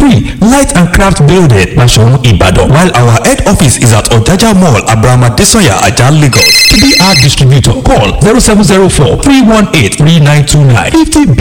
3, Light and Craft Building, Basoro, Ibadan, while our head office is at Ojaja Mall, Abraham Adesanya, Ajah, Lagos. To be our distributor, call 0704 318 3929. 50